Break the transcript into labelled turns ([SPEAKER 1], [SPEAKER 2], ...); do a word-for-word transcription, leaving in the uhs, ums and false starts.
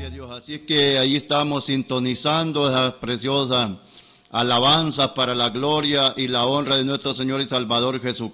[SPEAKER 1] Dios. Así es que ahí estamos sintonizando esa preciosa alabanza para la gloria y la honra de nuestro Señor y Salvador Jesucristo.